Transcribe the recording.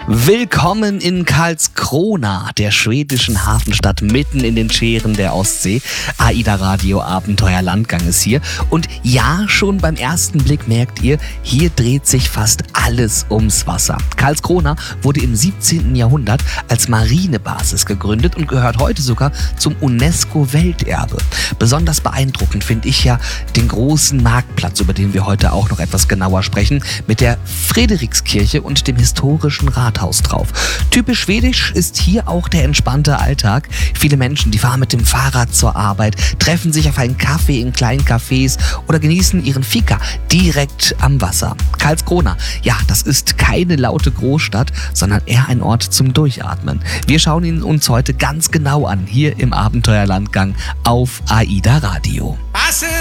Willkommen in Karlskrona, der schwedischen Hafenstadt mitten in den Schären der Ostsee. AIDA Radio Abenteuer Landgang ist hier. Und ja, schon beim ersten Blick merkt ihr, hier dreht sich fast alles ums Wasser. Karlskrona wurde im 17. Jahrhundert als Marinebasis gegründet und gehört heute sogar zum UNESCO-Welterbe. Besonders beeindruckend finde ich ja den großen Marktplatz, über den wir heute auch noch etwas genauer sprechen, mit der Fredrikskirche und dem historischen Rathaus drauf. Typisch schwedisch ist hier auch der entspannte Alltag. Viele Menschen, die fahren mit dem Fahrrad zur Arbeit, treffen sich auf einen Kaffee in kleinen Cafés oder genießen ihren Fika direkt am Wasser. Karlskrona, ja, das ist keine laute Großstadt, sondern eher ein Ort zum Durchatmen. Wir schauen ihn uns heute ganz genau an, hier im Abenteuerlandgang auf AIDA Radio.